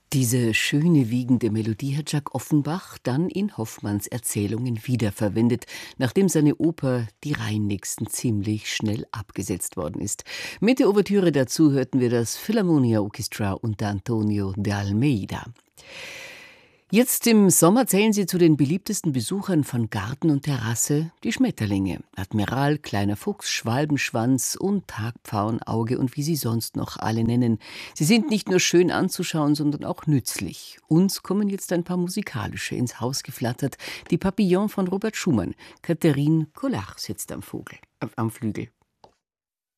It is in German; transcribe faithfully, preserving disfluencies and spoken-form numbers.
Diese schöne, wiegende Melodie hat Jacques Offenbach dann in Hoffmanns Erzählungen wiederverwendet, nachdem seine Oper Die Rheinnixen ziemlich schnell abgesetzt worden ist. Mit der Ouvertüre dazu hörten wir das Philharmonia Orchestra unter Antonio de Almeida. Jetzt im Sommer zählen sie zu den beliebtesten Besuchern von Garten und Terrasse die Schmetterlinge. Admiral, kleiner Fuchs, Schwalbenschwanz und Tagpfauenauge und wie sie sonst noch alle nennen. Sie sind nicht nur schön anzuschauen, sondern auch nützlich. Uns kommen jetzt ein paar musikalische ins Haus geflattert. Die Papillon von Robert Schumann. Catherine Collard sitzt am Vogel, äh, am Flügel.